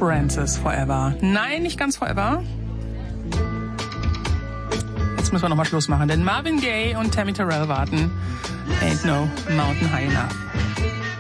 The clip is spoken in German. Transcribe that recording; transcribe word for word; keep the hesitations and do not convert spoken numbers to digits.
Francis Forever. Nein, nicht ganz Forever. Jetzt müssen wir nochmal Schluss machen, denn Marvin Gaye und Tammy Terrell warten. Ain't no mountain high enough.